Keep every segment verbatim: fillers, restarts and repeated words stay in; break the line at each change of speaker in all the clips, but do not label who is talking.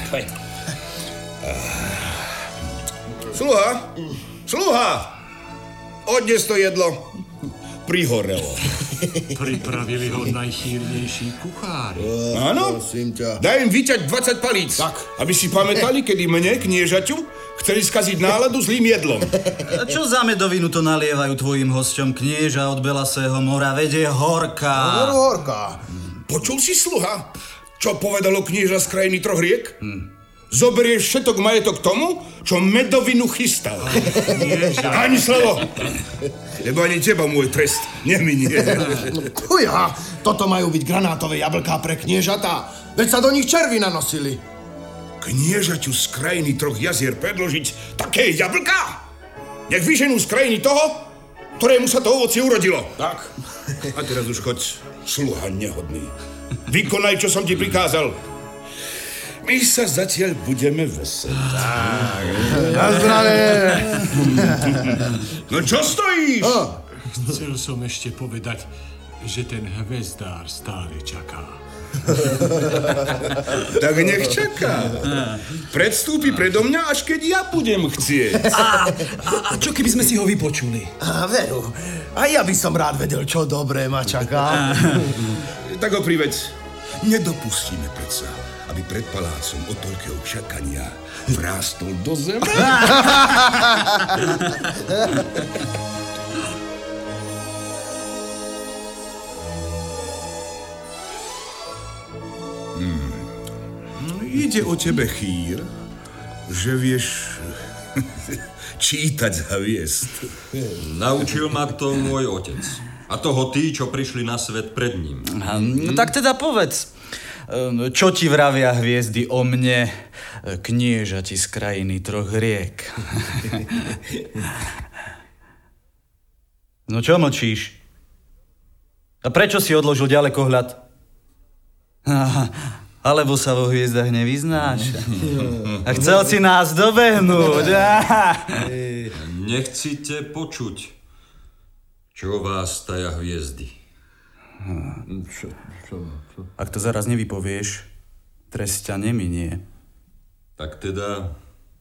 Sluha, sluha, odnes to jedlo. Prihorelo.
Pripravili ho najchýrnejší kuchári.
Áno? Daj im vyťať dvadsať palíc. Tak. Aby si pamätali, kedy mne, kniežaťu, chceli skaziť náladu zlým jedlom.
A čo za medovinu to nalievajú tvojim hosťom, knieža od Belasého mora? Veď je horká.
Horu horká.
Počul si, sluha, čo povedalo knieža z krajiny troch riek? Hm. Zoberieš všetok majetok tomu, čo medovinu chystal. Ani slovo. Lebo ani teba môj trest neminie.
Uja, toto majú byť granátové jablká pre kniežatá. Veď sa do nich červy nanosili.
Kniežaťu z krajiny troch jazier predložiť také jablká? Nech vyženú z krajiny toho, ktorému sa to ovocie urodilo. Tak. A teraz už choď, sluha nehodný. Vykonaj, čo som ti prikázal. My sa zatiaľ budeme veseliť.
Tak. Na zdravie.
No čo stojíš?
Oh.
Chcel som ešte povedať, že ten hvezdár stále čaká.
Tak nech čaká. Predstúpi predo mňa, až keď ja budem chcieť.
A, a, a čo keby sme si ho vypočuli?
A veru, a ja by som rád vedel, čo dobré ma čaká.
Tak ho priveď. Nedopustíme predsa, aby pred palácom od toľkého čakania vrástol do zeme. hmm. No, ide o tebe chýr, že vieš čítať z hviezd.
Naučil ma to môj otec. A toho tí, čo prišli na svet pred ním.
No, tak teda povedz, čo ti vravia hviezdy o mne, kniežati z krajiny troch riek? No čo mlčíš? A prečo si odložil ďalekohľad? Alebo sa vo hviezdach nevyznáš? A chcel si nás dobehnúť?
Nechcite počuť, čo vás taja hviezdy.
Čo, čo, čo? Ak to zaraz nevypovieš, trest ťa neminie.
Tak teda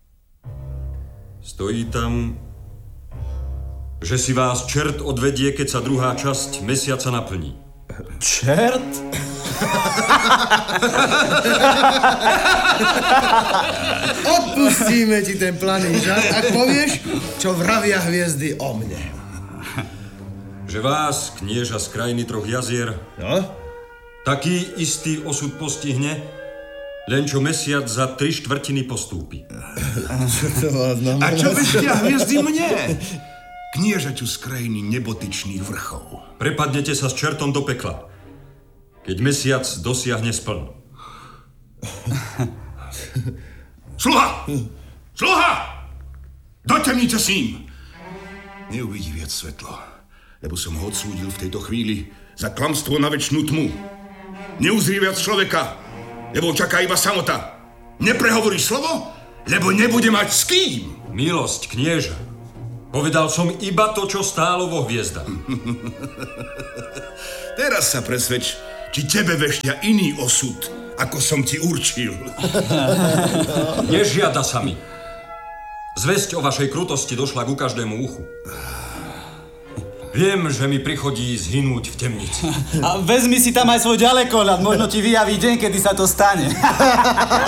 stojí tam, že si vás čert odvedie, keď sa druhá časť mesiaca naplní.
Čert?
Odpustíme ti ten planý žart, ak povieš, čo vravia hviezdy o mne.
Že vás, knieža z krajiny troch jazier,
no?
Taký istý osud postihne, len čo mesiac za tri štvrtiny postúpi.
Čo to má znamená?
A čo veštia hviezdy mne? Kniežaťu z krajiny nebotyčných vrchov.
Prepadnete sa s čertom do pekla, keď mesiac dosiahne spln.
Sluha! Sluha! Do temnice s ním! Neuvidí viac svetlo. Lebo som ho odsúdil v tejto chvíli za klamstvo na večnú tmu. Neuzrie viac človeka, lebo čaká iba samota. Neprehovorí slovo, lebo nebude mať s kým.
Milosť, knieža. Povedal som iba to, čo stálo vo hviezdach.
Teraz sa presvedč, či tebe veštia iný osud, ako som ti určil.
Nežiada sa mi. Zvesť o vašej krutosti došla ku každému uchu. Viem, že mi prichodí zhynúť v temnici.
A vezmi si tam aj svoj ďalekohľad, možno ti vyjaví deň, kedy sa to stane.